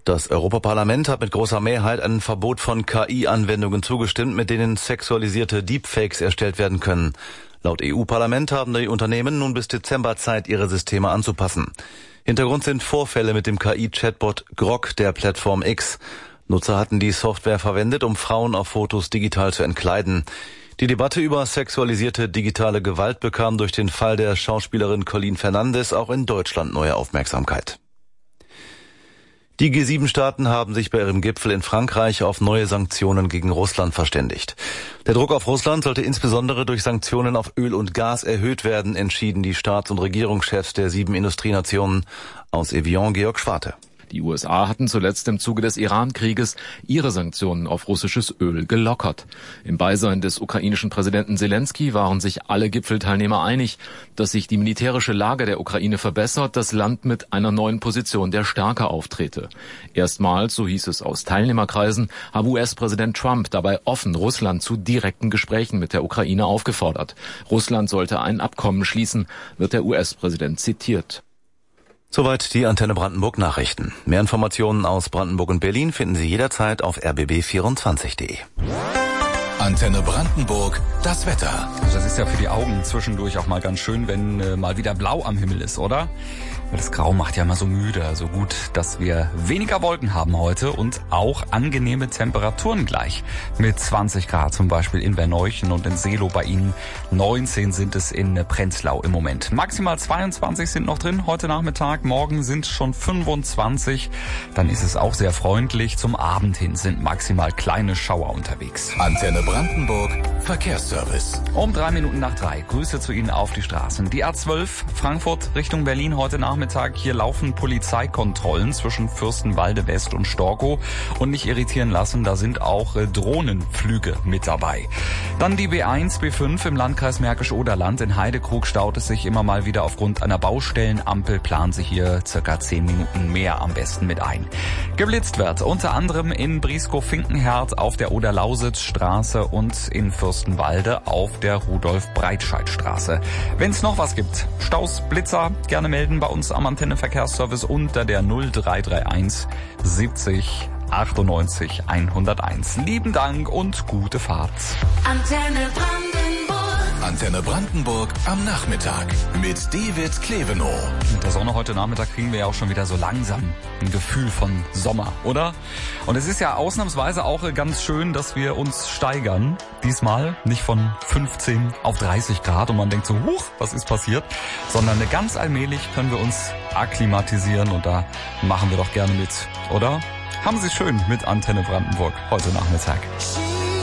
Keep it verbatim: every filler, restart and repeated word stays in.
Das Europaparlament hat mit großer Mehrheit ein Verbot von K I-Anwendungen zugestimmt, mit denen sexualisierte Deepfakes erstellt werden können. Laut E U-Parlament haben die Unternehmen nun bis Dezember Zeit, ihre Systeme anzupassen. Hintergrund sind Vorfälle mit dem K I-Chatbot Grok der Plattform X. Nutzer hatten die Software verwendet, um Frauen auf Fotos digital zu entkleiden. Die Debatte über sexualisierte digitale Gewalt bekam durch den Fall der Schauspielerin Colleen Fernandes auch in Deutschland neue Aufmerksamkeit. Die G sieben Staaten haben sich bei ihrem Gipfel in Frankreich auf neue Sanktionen gegen Russland verständigt. Der Druck auf Russland sollte insbesondere durch Sanktionen auf Öl und Gas erhöht werden, entschieden die Staats- und Regierungschefs der sieben Industrienationen. Aus Evian Georg Schwarte. Die U S A hatten zuletzt im Zuge des Iran-Krieges ihre Sanktionen auf russisches Öl gelockert. Im Beisein des ukrainischen Präsidenten Zelensky waren sich alle Gipfelteilnehmer einig, dass sich die militärische Lage der Ukraine verbessert, das Land mit einer neuen Position der Stärke auftrete. Erstmals, so hieß es aus Teilnehmerkreisen, habe U S-Präsident Trump dabei offen Russland zu direkten Gesprächen mit der Ukraine aufgefordert. Russland sollte ein Abkommen schließen, wird der U S-Präsident zitiert. Soweit die Antenne Brandenburg Nachrichten. Mehr Informationen aus Brandenburg und Berlin finden Sie jederzeit auf r b b vierundzwanzig punkt d e. Antenne Brandenburg, das Wetter. Also das ist ja für die Augen zwischendurch auch mal ganz schön, wenn äh, mal wieder blau am Himmel ist, oder? Weil das Grau macht ja immer so müde. Also gut, dass wir weniger Wolken haben heute und auch angenehme Temperaturen gleich. Mit zwanzig Grad zum Beispiel in Berneuchen und in Seelow bei Ihnen. neunzehn sind es in Prenzlau im Moment. Maximal zweiundzwanzig sind noch drin heute Nachmittag. Morgen sind schon fünfundzwanzig. Dann ist es auch sehr freundlich. Zum Abend hin sind maximal kleine Schauer unterwegs. Antenne Brandenburg, Verkehrsservice. Um drei Minuten nach drei. Grüße zu Ihnen auf die Straßen. Die A zwölf Frankfurt Richtung Berlin heute Nachmittag. Hier laufen Polizeikontrollen zwischen Fürstenwalde West und Storkow. Und nicht irritieren lassen, da sind auch äh, Drohnenflüge mit dabei. Dann die B eins, B fünf im Landkreis Märkisch-Oderland. In Heidekrug staut es sich immer mal wieder aufgrund einer Baustellenampel. Planen Sie hier circa zehn Minuten mehr am besten mit ein. Geblitzt wird unter anderem in Brieskow-Finkenherd auf der Oder-Lausitz-Straße und in Fürstenwalde auf der Rudolf-Breitscheid-Straße. Wenn es noch was gibt, Staus, Blitzer, gerne melden bei uns am Antenne-Verkehrsservice unter der null drei drei eins siebzig achtundneunzig hunderteins. Lieben Dank und gute Fahrt. Antenne Brandenburg. Antenne Brandenburg am Nachmittag mit David Klevenow. Mit der Sonne heute Nachmittag kriegen wir ja auch schon wieder so langsam ein Gefühl von Sommer, oder? Und es ist ja ausnahmsweise auch ganz schön, dass wir uns steigern. Diesmal nicht von fünfzehn auf dreißig Grad und man denkt so, huch, was ist passiert? Sondern ganz allmählich können wir uns akklimatisieren und da machen wir doch gerne mit, oder? Haben Sie es schön mit Antenne Brandenburg heute Nachmittag.